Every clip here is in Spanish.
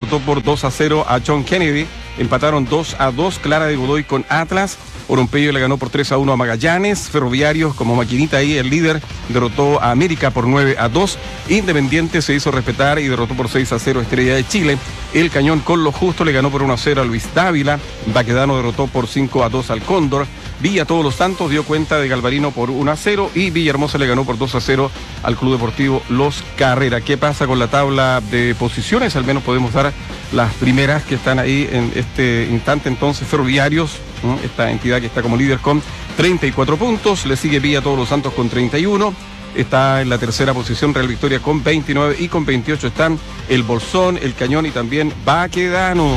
derrotó por 2-0 a John Kennedy. Empataron 2-2 Clara de Godoy con Atlas. Orompeyo le ganó por 3-1 a Magallanes. Ferroviarios, como maquinita ahí, el líder, derrotó a América por 9-2. Independiente se hizo respetar y derrotó por 6-0 a Estrella de Chile. El Cañón con lo justo le ganó por 1-0 a Luis Dávila. Baquedano derrotó por 5-2 al Cóndor. Villa Todos los Santos dio cuenta de Galvarino por 1-0 y Villahermosa le ganó por 2-0 al Club Deportivo Los Carrera. ¿Qué pasa con la tabla de posiciones? Al menos podemos dar las primeras que están ahí en este instante. Entonces, Ferroviarios, esta entidad que está como líder con 34 puntos, le sigue Villa Todos los Santos con 31. Está en la tercera posición Real Victoria con 29 y con 28 están el Bolsón, el Cañón y también Baquedano.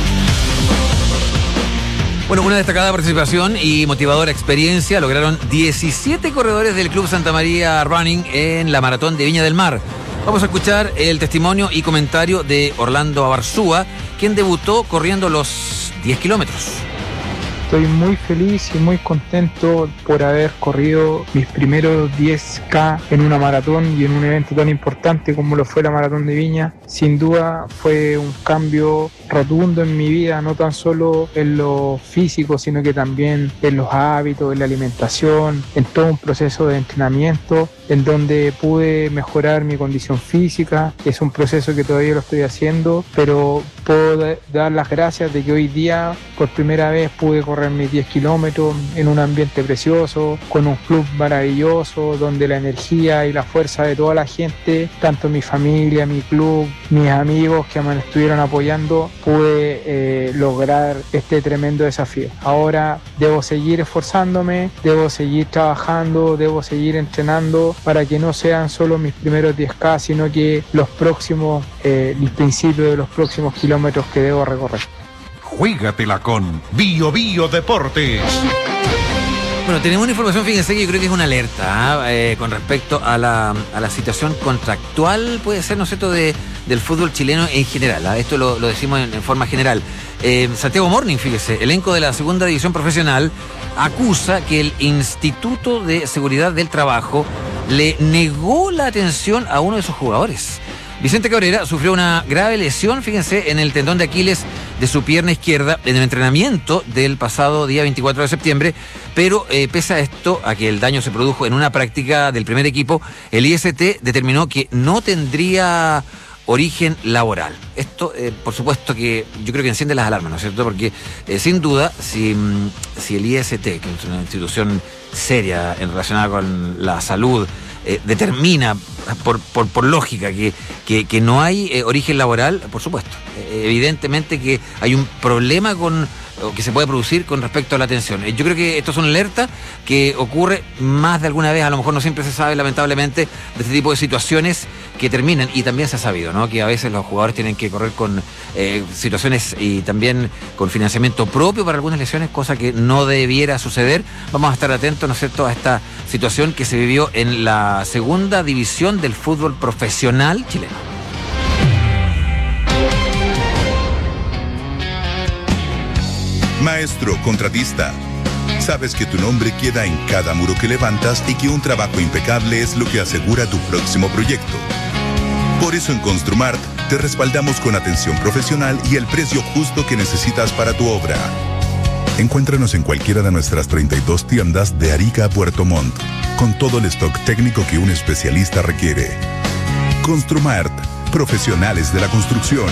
Bueno, una destacada participación y motivadora experiencia lograron 17 corredores del Club Santa María Running en la Maratón de Viña del Mar. Vamos a escuchar el testimonio y comentario de Orlando Abarzúa, quien debutó corriendo los 10 kilómetros. Estoy muy feliz y muy contento por haber corrido mis primeros 10K en una maratón y en un evento tan importante como lo fue la Maratón de Viña. Sin duda fue un cambio rotundo en mi vida, no tan solo en lo físico, sino que también en los hábitos, en la alimentación, en todo un proceso de entrenamiento en donde pude mejorar mi condición física. Es un proceso que todavía lo estoy haciendo, pero puedo dar las gracias de que hoy día por primera vez pude correr mis 10 kilómetros en un ambiente precioso, con un club maravilloso, donde la energía y la fuerza de toda la gente, tanto mi familia, mi club, mis amigos que me estuvieron apoyando, pude lograr este tremendo desafío. Ahora debo seguir esforzándome, debo seguir trabajando, debo seguir entrenando para que no sean solo mis primeros 10K, sino que los próximos, el principio de los próximos kilómetros que debo recorrer. Juégatela con Bio Bio Deportes. Bueno, tenemos una información, fíjense, que yo creo que es una alerta con respecto a la situación contractual, puede ser, ¿no es cierto?, del fútbol chileno en general. Esto lo decimos en forma general. Santiago Morning, fíjese, elenco de la segunda división profesional, acusa que el Instituto de Seguridad del Trabajo le negó la atención a uno de sus jugadores. Vicente Cabrera sufrió una grave lesión, fíjense, en el tendón de Aquiles de su pierna izquierda en el entrenamiento del pasado día 24 de septiembre, pero pese a esto, a que el daño se produjo en una práctica del primer equipo, el IST determinó que no tendría origen laboral. Esto, por supuesto, que yo creo que enciende las alarmas, ¿no es cierto? Porque, sin duda, si el IST, que es una institución seria en relacionada con la salud, determina por lógica que no hay origen laboral, por supuesto, evidentemente que hay un problema que se puede producir con respecto a la atención. Yo creo que esto es una alerta que ocurre más de alguna vez, a lo mejor no siempre se sabe, lamentablemente, de este tipo de situaciones que terminan, y también se ha sabido, ¿no?, que a veces los jugadores tienen que correr con situaciones y también con financiamiento propio para algunas lesiones, cosa que no debiera suceder. Vamos a estar atentos, ¿no es cierto?, a esta situación que se vivió en la segunda división del fútbol profesional chileno. Maestro contratista, sabes que tu nombre queda en cada muro que levantas y que un trabajo impecable es lo que asegura tu próximo proyecto. Por eso en Construmart te respaldamos con atención profesional y el precio justo que necesitas para tu obra. Encuéntranos en cualquiera de nuestras 32 tiendas de Arica a Puerto Montt, con todo el stock técnico que un especialista requiere. Construmart, profesionales de la construcción.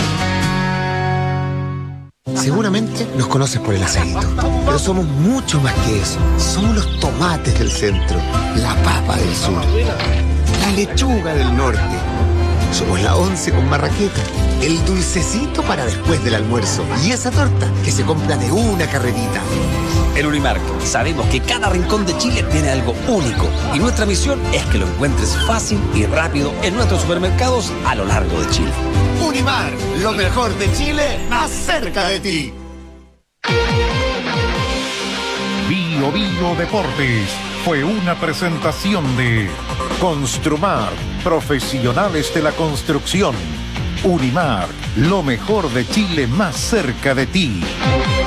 Seguramente nos conoces por el aceito, pero somos mucho más que eso. Somos los tomates del centro, la papa del sur, la lechuga del norte. Somos la once con marraqueta, el dulcecito para después del almuerzo y esa torta que se compra de una carrerita. En Unimark sabemos que cada rincón de Chile tiene algo único y nuestra misión es que lo encuentres fácil y rápido en nuestros supermercados a lo largo de Chile. Unimark, lo mejor de Chile, más cerca de ti. Bio Bio Deportes fue una presentación de Construmar, profesionales de la construcción. Unimar, lo mejor de Chile más cerca de ti.